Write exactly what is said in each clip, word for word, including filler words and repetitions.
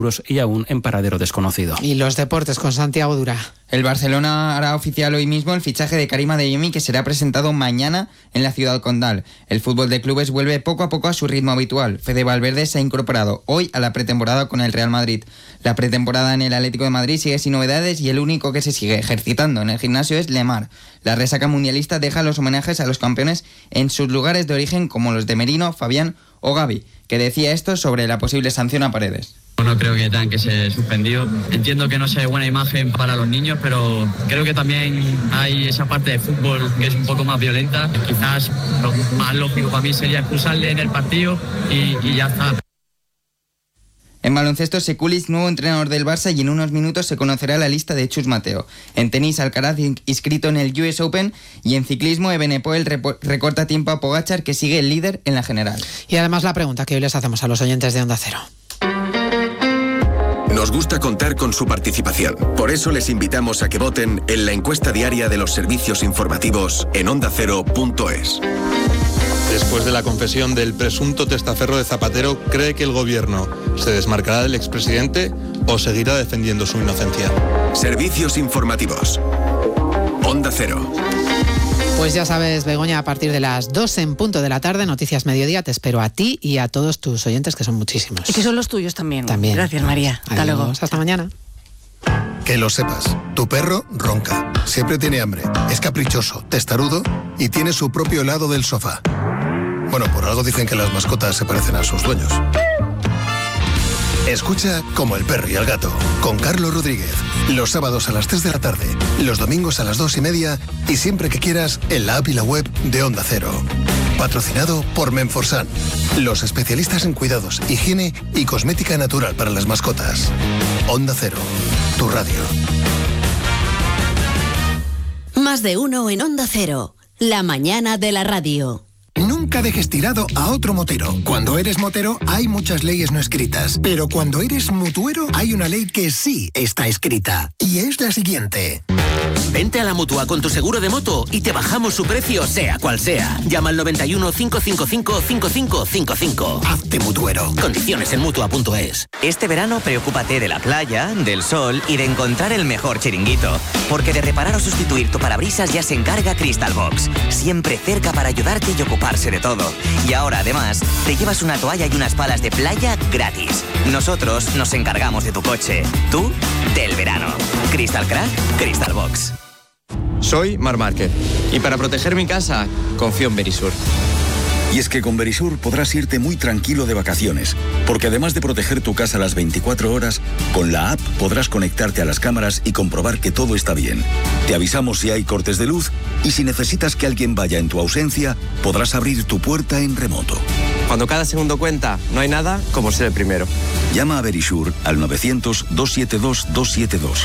y aún en paradero desconocido. Y los deportes con Santiago Dura. El Barcelona hará oficial hoy mismo el fichaje de Karim Adeyemi, que será presentado mañana en la Ciudad Condal. El fútbol de clubes vuelve poco a poco a su ritmo habitual. Fede Valverde se ha incorporado hoy a la pretemporada con el Real Madrid. La pretemporada en el Atlético de Madrid sigue sin novedades y el único que se sigue ejercitando en el gimnasio es Lemar. La resaca mundialista deja los homenajes a los campeones en sus lugares de origen, como los de Merino, Fabián o Gavi, que decía esto sobre la posible sanción a Paredes. No creo que tengan que ser suspendidos. Entiendo que no sea buena imagen para los niños, pero creo que también hay esa parte de fútbol que es un poco más violenta. Quizás lo más lógico para mí sería expulsarle en el partido y, y ya está. En baloncesto, Sekulic, nuevo entrenador del Barça, y en unos minutos se conocerá la lista de Chus Mateo. En tenis, Alcaraz inscrito en el U S Open, y en ciclismo, Evenepoel recorta tiempo a Pogačar, que sigue el líder en la general. Y además la pregunta que hoy les hacemos a los oyentes de Onda Cero. Nos gusta contar con su participación. Por eso les invitamos a que voten en la encuesta diaria de los servicios informativos en onda cero punto es. Después de la confesión del presunto testaferro de Zapatero, ¿cree que el gobierno se desmarcará del expresidente o seguirá defendiendo su inocencia? Servicios informativos. Onda Cero. Pues ya sabes, Begoña, a partir de las dos en punto de la tarde, Noticias Mediodía, te espero a ti y a todos tus oyentes, que son muchísimos. Y que son los tuyos también. También. Gracias, María. Hasta Adiós, luego. hasta mañana. Que lo sepas, tu perro ronca, siempre tiene hambre, es caprichoso, testarudo y tiene su propio lado del sofá. Bueno, por algo dicen que las mascotas se parecen a sus dueños. Escucha Como el perro y el gato, con Carlos Rodríguez, los sábados a las tres de la tarde, los domingos a las dos y media y siempre que quieras en la app y la web de Onda Cero. Patrocinado por Menforsan, los especialistas en cuidados, higiene y cosmética natural para las mascotas. Onda Cero, tu radio. Más de uno en Onda Cero, la mañana de la radio. Nunca dejes tirado a otro motero. Cuando eres motero hay muchas leyes no escritas, pero cuando eres mutuero hay una ley que sí está escrita, y es la siguiente. Vente a la Mutua con tu seguro de moto y te bajamos su precio sea cual sea. Llama al noventa y uno, cinco cinco cinco, cinco cinco cinco cinco. Hazte mutuero. Condiciones en mutua punto es. Este verano preocúpate de la playa, del sol y de encontrar el mejor chiringuito. Porque de reparar o sustituir tu parabrisas ya se encarga Crystal Box. Siempre cerca para ayudarte y ocuparse de todo. Y ahora además te llevas una toalla y unas palas de playa gratis. Nosotros nos encargamos de tu coche. Tú, del verano. Crystal Crack, Crystal Box. Soy Mar Márquez y para proteger mi casa confío en Verisur. Y es que con Verisur podrás irte muy tranquilo de vacaciones, porque además de proteger tu casa las veinticuatro horas, con la app podrás conectarte a las cámaras y comprobar que todo está bien. Te avisamos si hay cortes de luz y si necesitas que alguien vaya en tu ausencia, podrás abrir tu puerta en remoto. Cuando cada segundo cuenta, no hay nada como ser el primero. Llama a Verisur al novecientos, doscientos setenta y dos, doscientos setenta y dos.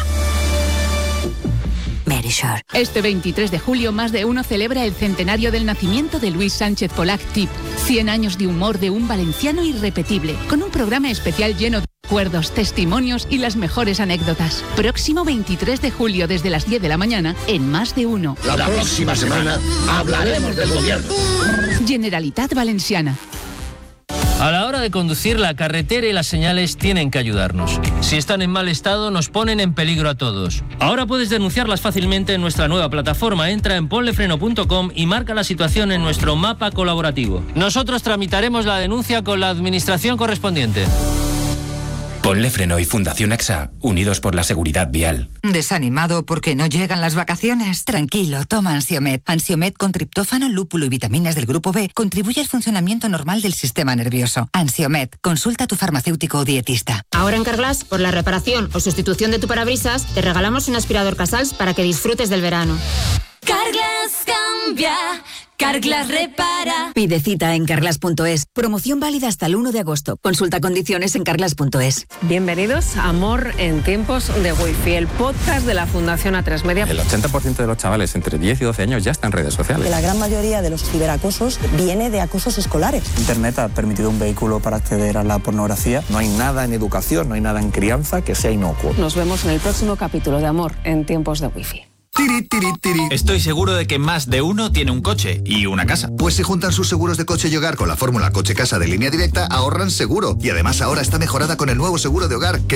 Verisur. Este veintitrés de julio, Más de Uno celebra el centenario del nacimiento de Luis Sánchez Polac Tip. cien años de humor de un valenciano irrepetible, con un programa especial lleno de recuerdos, testimonios y las mejores anécdotas. Próximo veintitrés de julio, desde las diez de la mañana, en Más de Uno. La próxima semana hablaremos del gobierno. Generalitat Valenciana. A la hora de conducir, la carretera y las señales tienen que ayudarnos. Si están en mal estado, nos ponen en peligro a todos. Ahora puedes denunciarlas fácilmente en nuestra nueva plataforma. Entra en ponlefreno punto com y marca la situación en nuestro mapa colaborativo. Nosotros tramitaremos la denuncia con la administración correspondiente. Ponle Freno y Fundación AXA, unidos por la seguridad vial. ¿Desanimado porque no llegan las vacaciones? Tranquilo, toma Ansiomed. Ansiomed con triptófano, lúpulo y vitaminas del grupo B contribuye al funcionamiento normal del sistema nervioso. Ansiomed, consulta a tu farmacéutico o dietista. Ahora en Carglass, por la reparación o sustitución de tu parabrisas, te regalamos un aspirador Casals para que disfrutes del verano. Carglass cambia, Carglass repara. Pide cita en carglass punto es. Promoción válida hasta el uno de agosto. Consulta condiciones en carglass punto es. Bienvenidos a Amor en tiempos de Wi-Fi, el podcast de la Fundación A tres Media. El ochenta por ciento de los chavales entre diez y doce años ya están en redes sociales. La gran mayoría de los ciberacosos viene de acosos escolares. Internet ha permitido un vehículo para acceder a la pornografía. No hay nada en educación, no hay nada en crianza que sea inocuo. Nos vemos en el próximo capítulo de Amor en tiempos de Wi-Fi. Tiri, tiri, tiri. Estoy seguro de que más de uno tiene un coche y una casa. Pues si juntan sus seguros de coche y hogar con la fórmula coche-casa de Línea Directa, ahorran seguro. Y además ahora está mejorada con el nuevo seguro de hogar, que